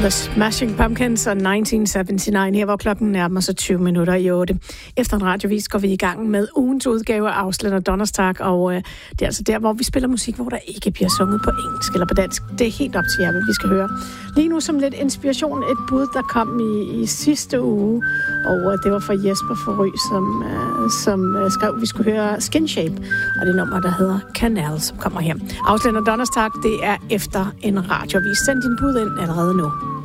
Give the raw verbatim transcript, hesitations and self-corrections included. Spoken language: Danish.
The Smashing Pumpkins og nitten syvoghalvfems, her hvor klokken nærmer sig tyve minutter i otte. Efter en radiovis går vi i gang med ugens udgave af Ausland og Donnerstag, og øh, det er altså der, hvor vi spiller musik, hvor der ikke bliver sunget på engelsk eller på dansk. Det er helt op til jer, hvad vi skal høre. Lige nu som lidt inspiration, et bud, der kom i, i sidste uge, og øh, det var fra Jesper Forø, som, øh, som øh, skrev, at vi skulle høre Skin Shape, og det nummer, der hedder Canal, som kommer her. Ausland og Donnerstag, det er efter en radiovis. Send din bud ind allerede nu.